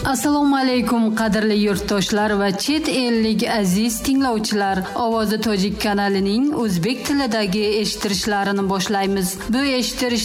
Assalomu alaykum qadrli yurtdoshlar va chet ellik aziz tinglovchilar. Ovozi Tojik kanalining o'zbek tilidagi eshittirishlarini boshlaymiz. Bu eshittirish